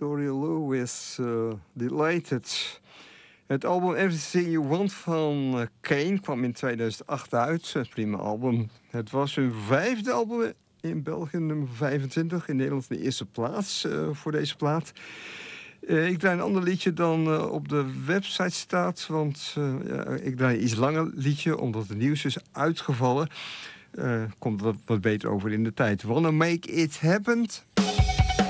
Dory Lewis, Delighted. Het album Everything You Want van Kane kwam in 2008 uit. Het prima album. Het was hun 5e album in België, nummer 25. In Nederland de eerste plaats voor deze plaat. Ik draai een ander liedje dan op de website staat. Want ik draai een iets langer liedje, omdat het nieuws is uitgevallen. Komt wat beter over in de tijd. Wanna Make It Happen?